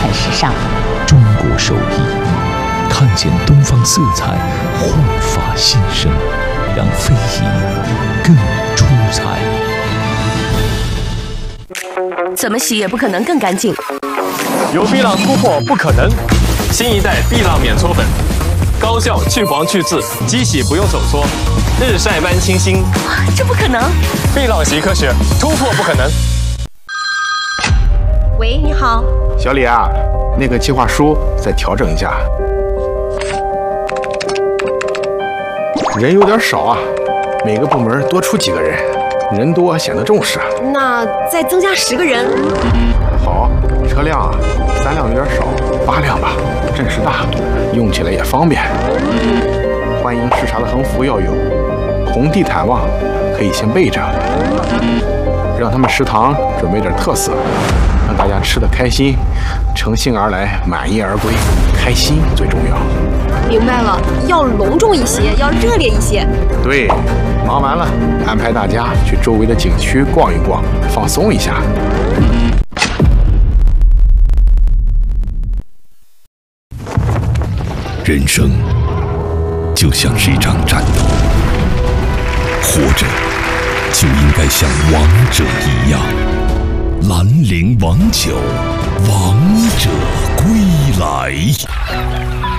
彩时尚。 中国手艺，看见东方色彩，焕发新生，让非遗更出彩。 怎么洗也不可能更干净。 有碧浪突破不可能，新一代碧浪免搓粉，高效去黄去渍，机洗不用手搓，日晒般清新。 这不可能！ 碧浪习科学，突破不可能。 喂，你好， 小李啊，那个计划书再调整一下，人有点少啊，每个部门多出几个人，人多显得重视。 那再增加10个人。 好，车辆啊，3辆有点少，8辆吧，阵势大，用起来也方便。欢迎视察的横幅要有，红地毯袜可以先备着，让他们食堂准备点特色，让大家吃得开心，乘兴而来，满意而归，开心最重要。 明白了，要隆重一些，要热烈一些。 对，忙完了，安排大家去周围的景区逛一逛，放松一下。 人生就像是一场战斗，活着就应该像王者一样。兰陵王酒，王者归来。